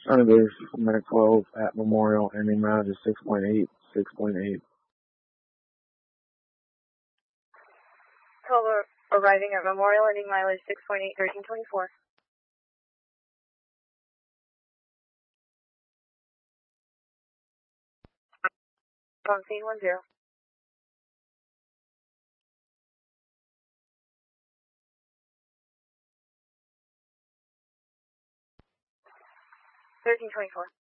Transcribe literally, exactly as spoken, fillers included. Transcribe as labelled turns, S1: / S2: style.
S1: Sundays, Mac twelve at Memorial, ending mileage is six point eight, six point eight.
S2: twelve arriving at Memorial, ending mileage six point eight, thirteen twenty-four. On scene one zero. thirteen twenty-four.